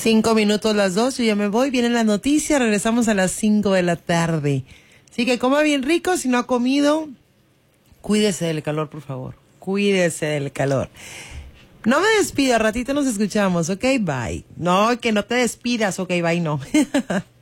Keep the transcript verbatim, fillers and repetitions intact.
Cinco minutos las dos, yo ya me voy, vienen las noticias, regresamos a las cinco de la tarde. Así que coma bien rico, si no ha comido, cuídese del calor, por favor. Cuídese del calor. No me despido, a ratito nos escuchamos, ok, bye. No, que no te despidas, ok, bye, no.